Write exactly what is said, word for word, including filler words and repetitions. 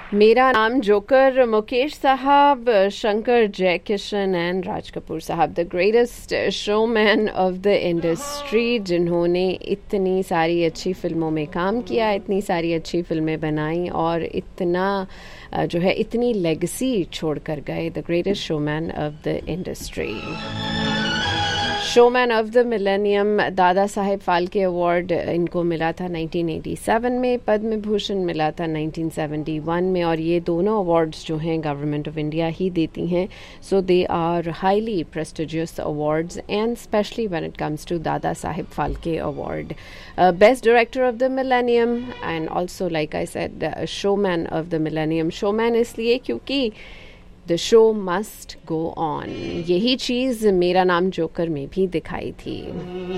मेरा नाम जोकर, मुकेश साहब, शंकर जयकिशन एंड राज कपूर साहब, the greatest showman of the industry, जिन्होंने इतनी सारी अच्छी फिल्मों में काम किया, इतनी सारी अच्छी फिल्में बनाई और इतना जो है इतनी लेगेसी छोड़ कर गए। The greatest showman of the industry, showman of the millennium. Dada Saheb Phalke award इनको मिला था नाइनटीन एटी सेवन में, पद्म भूषण मिला था नाइनटीन सेवेंटी वन में, और ये दोनों अवार्ड्स जो हैं गवर्नमेंट ऑफ इंडिया ही देती हैं। सो they are highly prestigious awards and specially when it comes to Dada Saheb Phalke award, best director of the millennium and also like I said showman of the millennium. Showman इसलिए क्योंकि the show must go on. यही चीज़ मेरा नाम joker में भी दिखाई थी।